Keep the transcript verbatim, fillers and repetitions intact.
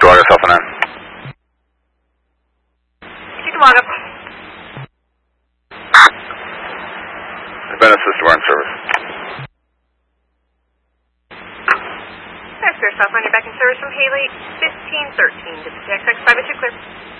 Draw yourself in. Chickamauga. Venice is we're in service. That's South on your back in service from Haley fifteen thirteen to the T X X five oh two clear.